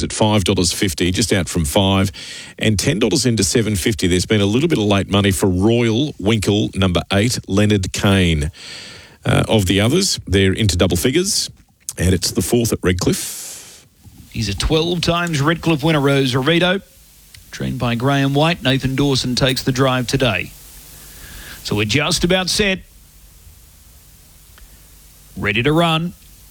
at $5.50, just out from $5, and $10 into $7.50. There's been a little bit of late money for Royal Winkle, number 8, Leonard Kane. Of the others, they're into double figures, and it's the 4th at Redcliffe. He's a 12 times Redcliffe winner, Rosarito. Trained by Graham White. Nathan Dawson takes the drive today. So we're just about set. Ready to run.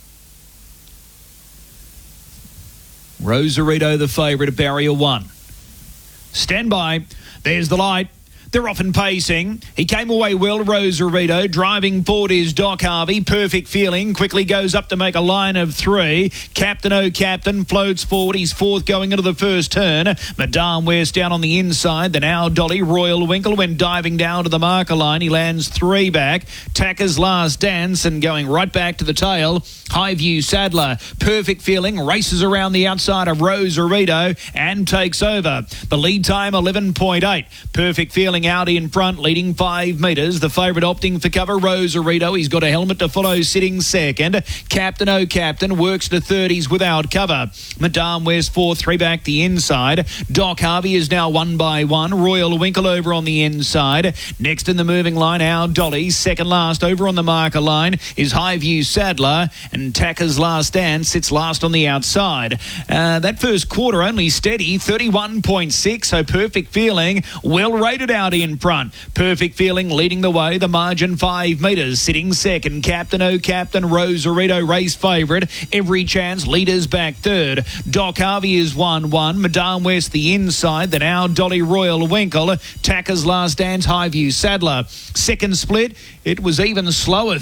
Rosarito, the favourite at barrier 1. Stand by. There's the light. They're off and pacing. He came away well, Rosarito. Driving forward is Doc Harvey. Perfect Feeling. Quickly goes up to make a line of 3. Captain O'Captain floats forward. He's 4th going into the first turn. Madame West down on the inside. Then Our Dolly. Royal Winkle went diving down to the marker line. He lands 3 back. Tacker's Last Dance and going right back to the tail. Highview Sadler. Perfect Feeling races around the outside of Rosarito and takes over. The lead time 11.8. Perfect Feeling out in front, leading 5 metres. The favourite opting for cover, Rosarito. He's got a helmet to follow, sitting second. Captain O'Captain works to 30s without cover. Madame West 4th, 3 back the inside. Doc Harvey is now 1 by 1. Royal Winkle over on the inside. Next in the moving line, Our Dolly. Second last over on the marker line is Highview Sadler, and Tacker's Last Dance sits last on the outside. That first quarter only steady, 31.6, so Perfect Feeling well rated out in front. Perfect Feeling leading the way. The margin 5 metres. Sitting second. Captain O'Captain. Rosarito race favourite. Every Chance leaders back third. Doc Harvey is 1-1. Madame West the inside. Then Our Dolly, Royal Winkle. Tacker's Last Dance, Highview Sadler. Second split, it was even slower,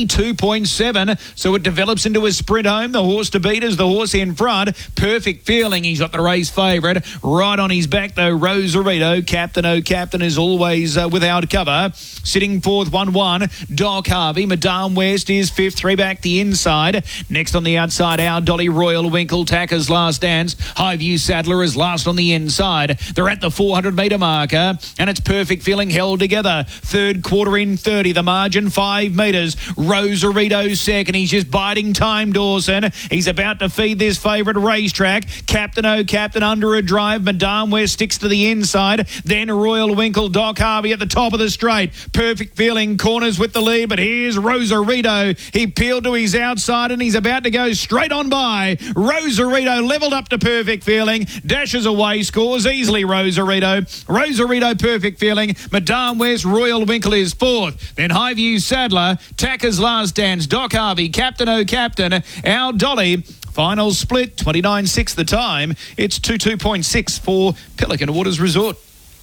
32.7. So it develops into a sprint home. The horse to beat is the horse in front. Perfect Feeling. He's got the race favourite. Right on his back though, Rosarito. Captain O'Captain is always without cover. Sitting 4th, 1-1. Doc Harvey. Madame West is 5th, 3 back the inside. Next on the outside, Our Dolly, Royal Winkle. Tacker's Last Dance. Highview Sadler is last on the inside. They're at the 400-metre marker, and it's Perfect Feeling held together. Third quarter in 30. The margin 5 metres. Rosarito second. He's just biding time, Dawson. He's about to feed this favourite Racetrack. Captain O'Captain under a drive. Madame West sticks to the inside. Then Royal Winkle. Doc Harvey at the top of the straight. Perfect Feeling corners with the lead, but here's Rosarito. He peeled to his outside and he's about to go straight on by. Rosarito levelled up to Perfect Feeling. Dashes away, scores easily Rosarito. Rosarito, Perfect Feeling. Madame West, Royal Winkle is 4th. Then Highview Sadler, Tacker's Last Dance, Doc Harvey, Captain O'Captain, Our Dolly. Final split, 29.6 the time. It's 22.6 for Pelican Waters Resort.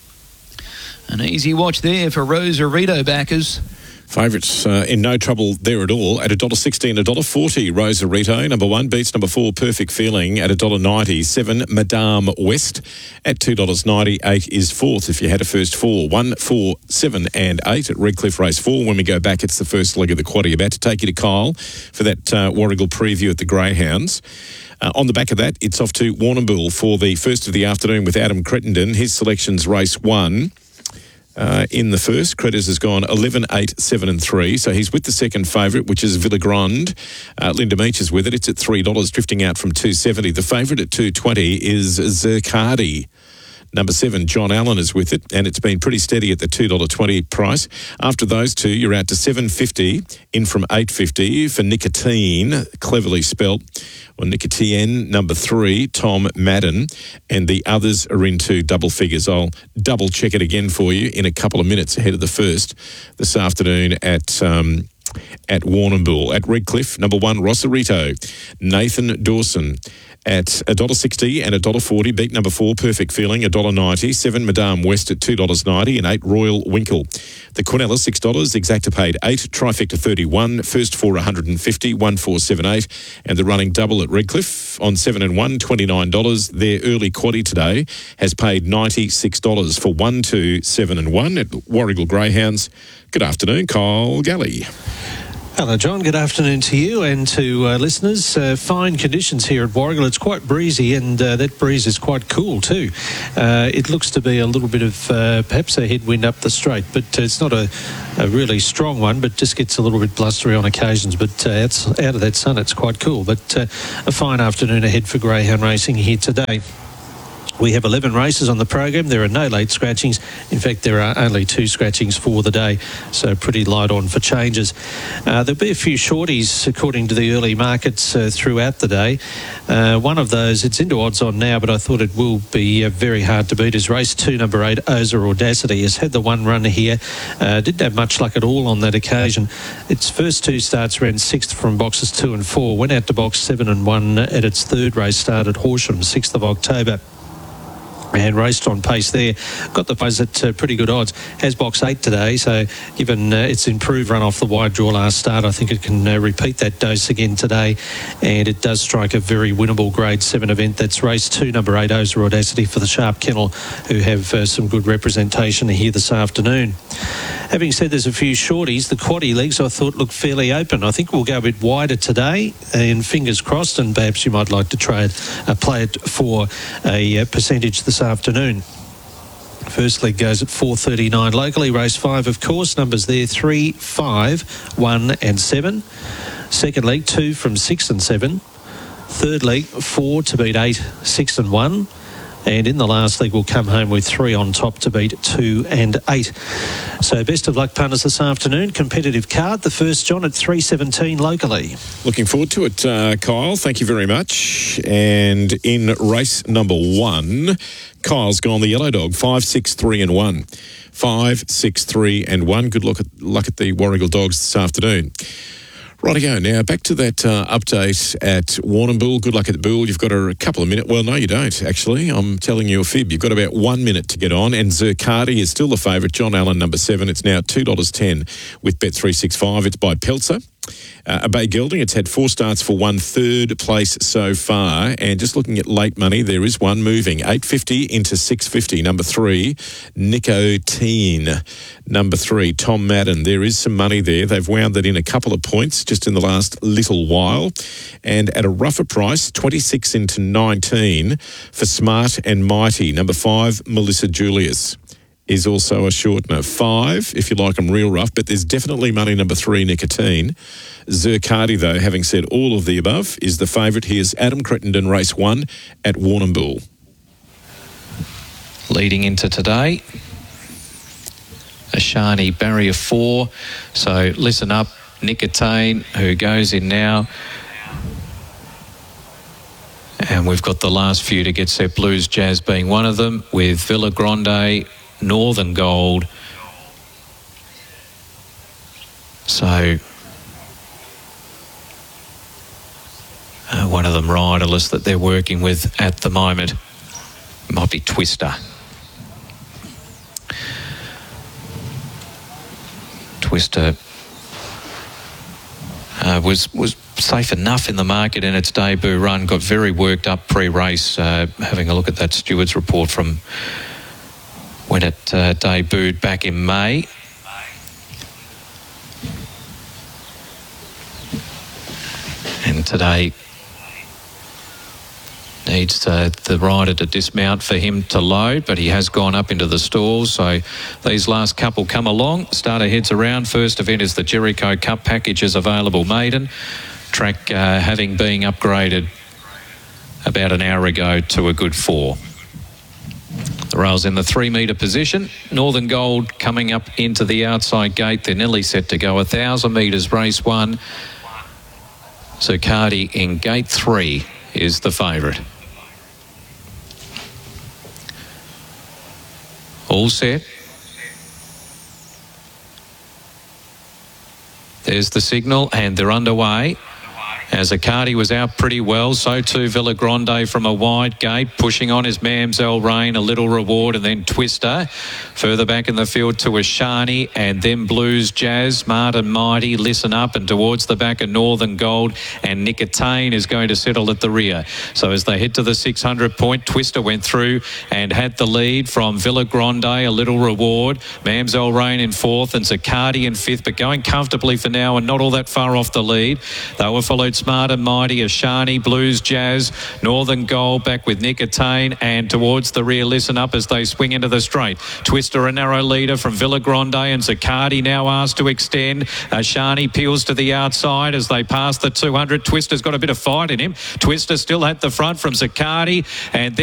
An easy watch there for Rosarito backers. Favourites in no trouble there at all. At $1.16, $1.40, Rosarito. Number 1 beats number 4, Perfect Feeling, at $1.90. 7, Madame West, at $2.90. 8 is 4th if you had a first 4. 1, 4, 7 and 8 at Redcliffe Race 4. When we go back, it's the first leg of the quaddie. About to take you to Kyle for that Warragul preview at the Greyhounds. On the back of that, it's off to Warrnambool for the first of the afternoon with Adam Crittenden. His selection's race 1. In the first, Creditors has gone 11, 8, 7 and 3. So he's with the second favourite, which is Villagrande. Linda Meach is with it. It's at $3, drifting out from $2.70. The favourite at $2.20 is Zircardi. Number 7, John Allen is with it, and it's been pretty steady at the $2.20 price. After those two, you're out to $7.50, in from $8.50 for Nicotine, cleverly spelt. Well, Nicotine, number 3, Tom Madden, and the others are into double figures. I'll double check it again for you in a couple of minutes ahead of the first this afternoon at Warrnambool. At Redcliffe, number 1, Rosarito, Nathan Dawson. At $1.60 and $1.40, beat number 4, Perfect Feeling, $1.90. 7, Madame West at $2.90 and 8, Royal Winkle. The Quinella, $6, Exacta paid 8, Trifecta 31, first 4, 150, 1, 4, 7, 8, and the running double at Redcliffe on 7 and 1, $29. Their early quaddie today has paid $96 for 1, 2, 7 and 1 at Warragul Greyhounds. Good afternoon, Kyle Galley. Hello, John. Good afternoon to you and to listeners. Fine conditions here at Warragul. It's quite breezy, and that breeze is quite cool too. It looks to be a little bit of perhaps a headwind up the straight, but it's not a really strong one, but just gets a little bit blustery on occasions. But it's out of that sun, it's quite cool. But a fine afternoon ahead for greyhound racing here today. We have 11 races on the program. There are no late scratchings. In fact, there are only 2 scratchings for the day, so pretty light on for changes. There'll be a few shorties according to the early markets throughout the day. One of those, it's into odds on now, but I thought it will be very hard to beat, is race 2, number 8, Oza Audacity. Has had the one run here. Didn't have much luck at all on that occasion. Its first 2 starts ran 6th from boxes 2 and 4. Went out to box 7 and 1 at its 3rd race start at Horsham, 6th of October. And raced on pace there. Got the prize at pretty good odds. Has box 8 today, so given its improved run off the wide draw last start, I think it can repeat that dose again today. And it does strike a very winnable grade 7 event. That's race 2, number 8, Oza Audacity, for the Sharp Kennel, who have some good representation here this afternoon. Having said there's a few shorties, the quaddie legs I thought looked fairly open. I think we'll go a bit wider today, and fingers crossed, and perhaps you might like to play it for a percentage this afternoon. First leg goes at 4:39 locally. Race 5, of course. Numbers there 3, 5, 1 and 7. Second leg 2 from 6 and 7. Third leg 4 to beat 8, 6 and 1. And in the last leg, we'll come home with 3 on top to beat 2 and 8. So best of luck, punters, this afternoon. Competitive card. The first, John, at 3:17 locally. Looking forward to it, Kyle. Thank you very much. And in race number 1, Kyle's gone the yellow dog, 5, 6, 3 and 1. 5, 6, 3 and 1. Good luck at the Warragul Dogs this afternoon. Righty-go. Now, back to that update at Warrnambool. Good luck at the Bull. You've got a couple of minutes. Well, no, you don't, actually. I'm telling you a fib. You've got about 1 minute to get on. And Zercardi is still the favourite. John Allen, number 7. It's now $2.10 with Bet365. It's by Peltzer. Bay Gelding, it's had 4 starts for 1 third place so far. And just looking at late money, there is one moving. $8.50 into $6.50. Number 3, Nicotine. Number 3, Tom Madden. There is some money there. They've wound that in a couple of points just in the last little while. And at a rougher price, 26 into 19 for Smart and Mighty. Number 5, Melissa Julius is also a shortener. 5, if you like them real rough, but there's definitely money. Number 3, Nicotine. Zercardi, though, having said all of the above, is the favourite. Here's Adam Crittenden, race 1 at Warrnambool. Leading into today, Ashani, barrier 4. So listen up, Nicotine, who goes in now. And we've got the last few to get set, Blues Jazz being one of them, with Villa Grande, Northern Gold. So one of them riderless that they're working with at the moment might be Twister. Twister was safe enough in the market in its debut run, got very worked up pre-race, having a look at that steward's report from when it debuted back in May. And today needs the rider to dismount for him to load, but he has gone up into the stalls. So these last couple come along. Starter heads around. First event is the Jericho Cup packages available maiden. Track having been upgraded about an hour ago to a good 4. The rail's in the 3 metre position. Northern Gold coming up into the outside gate. They're nearly set to go 1,000 metres race 1. Zercardi in gate 3 is the favourite. All set. There's the signal and they're underway. As Accardi was out pretty well, so too Villa Grande from a wide gate. Pushing on is Mamselle Rain, A Little Reward, and then Twister. Further back in the field to Ashani, and then Blues Jazz, Smart and Mighty, Listen Up, and towards the back of Northern Gold, and Nicotine is going to settle at the rear. So as they head to the 600 point, Twister went through and had the lead from Villa Grande, A Little Reward, Mamselle Rain in fourth, and Zaccardi in fifth, but going comfortably for now and not all that far off the lead. They were followed Smart and Mighty, Ashani, Blues Jazz, Northern Gold back with Nicotine, and towards the rear Listen Up as they swing into the straight. Twister a narrow leader from Villa Grande, and Zaccardi now asked to extend. Ashani peels to the outside as they pass the 200. Twister's got a bit of fight in him. Twister still at the front from Zaccardi, and then